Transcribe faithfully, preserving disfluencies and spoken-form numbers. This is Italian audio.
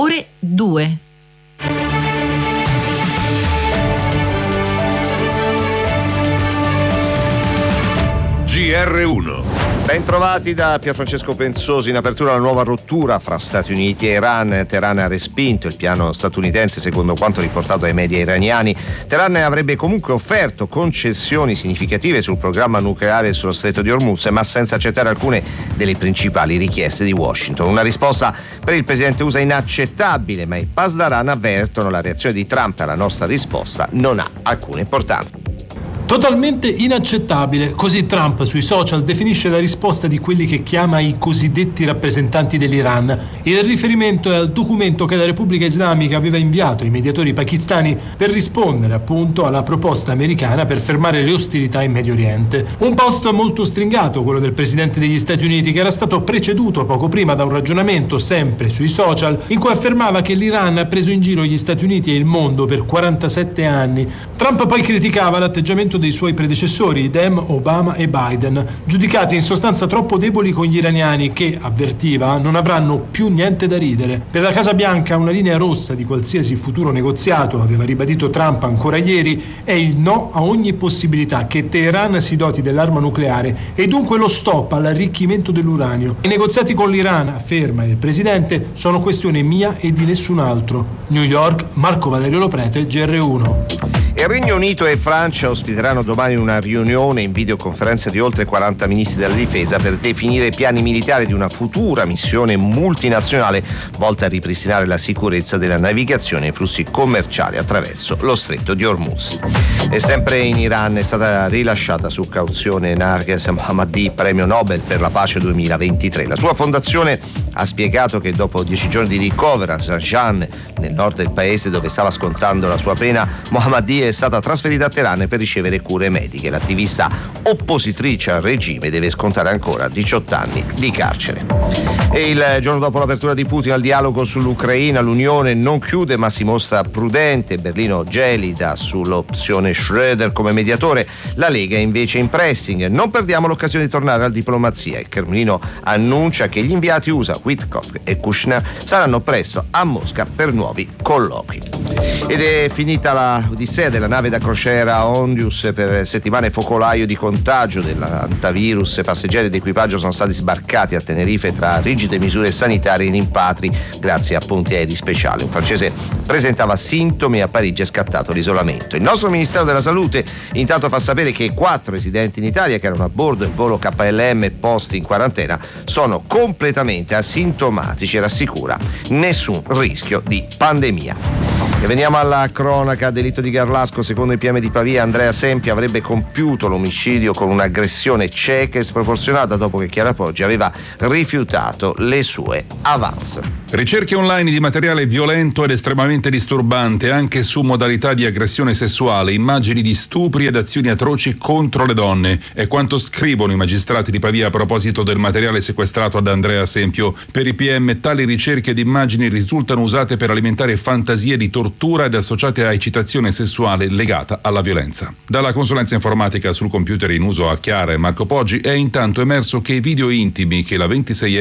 ore due. G R uno. Bentrovati da Pierfrancesco Penzosi. In apertura la nuova rottura fra Stati Uniti e Iran. Teheran ha respinto il piano statunitense secondo quanto riportato dai media iraniani. Teheran avrebbe comunque offerto concessioni significative sul programma nucleare sullo stretto di Hormuz, ma senza accettare alcune delle principali richieste di Washington. Una risposta per il presidente U S A inaccettabile, ma i Pasdaran avvertono la reazione di Trump alla nostra risposta non ha alcuna importanza. Totalmente inaccettabile, così Trump sui social definisce la risposta di quelli che chiama i cosiddetti rappresentanti dell'Iran. Il riferimento è al documento che la Repubblica Islamica aveva inviato ai mediatori pakistani per rispondere appunto alla proposta americana per fermare le ostilità in Medio Oriente. Un post molto stringato, quello del presidente degli Stati Uniti, che era stato preceduto poco prima da un ragionamento sempre sui social in cui affermava che l'Iran ha preso in giro gli Stati Uniti e il mondo per quarantasette anni. Trump poi criticava l'atteggiamento dei suoi predecessori, Dem, Obama e Biden, giudicati in sostanza troppo deboli con gli iraniani che, avvertiva, non avranno più niente da ridere. Per la Casa Bianca una linea rossa di qualsiasi futuro negoziato, aveva ribadito Trump ancora ieri, è il no a ogni possibilità che Teheran si doti dell'arma nucleare e dunque lo stop all'arricchimento dell'uranio. I negoziati con l'Iran, afferma il presidente, sono questione mia e di nessun altro. New York, Marco Valerio Loprete, G R uno. Il Regno Unito e Francia ospiteranno domani una riunione in videoconferenza di oltre quaranta ministri della difesa per definire i piani militari di una futura missione multinazionale volta a ripristinare la sicurezza della navigazione e i flussi commerciali attraverso lo stretto di Hormuz. E sempre in Iran è stata rilasciata su cauzione Narges Mohammadi, premio Nobel per la pace duemilaventitré. La sua fondazione ha spiegato che dopo dieci giorni di ricovero a Zanjan, nel nord del paese dove stava scontando la sua pena, Mohammadi è stata trasferita a Teheran per ricevere cure mediche. L'attivista oppositrice al regime deve scontare ancora diciotto anni di carcere. E il giorno dopo l'apertura di Putin al dialogo sull'Ucraina, l'Unione non chiude ma si mostra prudente. Berlino gelida sull'opzione Schröder come mediatore, la Lega invece in pressing. Non perdiamo l'occasione di tornare alla diplomazia. Il Cremlino annuncia che gli inviati U S A Witkoff e Kushner saranno presto a Mosca per nuovi colloqui. Ed è finita la odissea della nave da crociera Ondius. Per settimane focolaio di contagio dell'antivirus, passeggeri ed equipaggio sono stati sbarcati a Tenerife tra rigide misure sanitarie e rimpatri grazie a ponti aerei speciali. Un francese presentava sintomi e a Parigi è scattato l'isolamento. Il nostro Ministero della Salute intanto fa sapere che quattro residenti in Italia che erano a bordo del volo K L M posti in quarantena sono completamente asintomatici e rassicura nessun rischio di pandemia. E veniamo alla cronaca. Delitto di Garlasco. Secondo i P M di Pavia, Andrea Sempi avrebbe compiuto l'omicidio con un'aggressione cieca e sproporzionata dopo che Chiara Poggi aveva rifiutato le sue avance. Ricerche online di materiale violento ed estremamente disturbante anche su modalità di aggressione sessuale, immagini di stupri ed azioni atroci contro le donne. È quanto scrivono i magistrati di Pavia a proposito del materiale sequestrato ad Andrea Sempio. Per i P M tali ricerche ed immagini risultano usate per alimentare fantasie di tortura ed associate a eccitazione sessuale legata alla violenza. Dalla consulenza informatica sul computer in uso a Chiara e Marco Poggi è intanto emerso che i video intimi che la ventiseienne